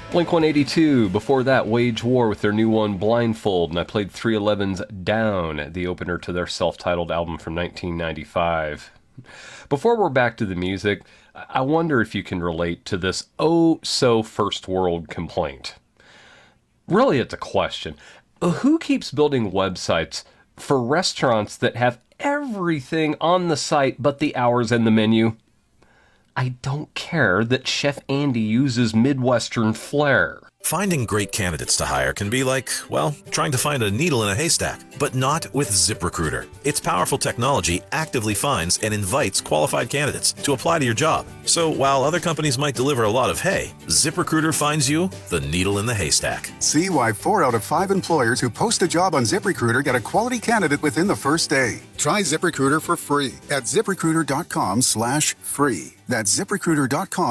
Blink 182. Before that, Wage War with their new one, Blindfold. And I played 311's Down, the opener to their self-titled album from 1995. Before we're back to the music, I wonder if you can relate to this oh-so first-world complaint. Really, it's a question. Who keeps building websites for restaurants that have everything on the site but the hours and the menu? I don't care that Chef Andy uses Midwestern flair. Finding great candidates to hire can be like, well, trying to find a needle in a haystack, but not with ZipRecruiter. Its powerful technology actively finds and invites qualified candidates to apply to your job. So while other companies might deliver a lot of hay, ZipRecruiter finds you the needle in the haystack. See why 4 out of 5 employers who post a job on ZipRecruiter get a quality candidate within the first day. Try ZipRecruiter for free at ZipRecruiter.com/free. That's ZipRecruiter.com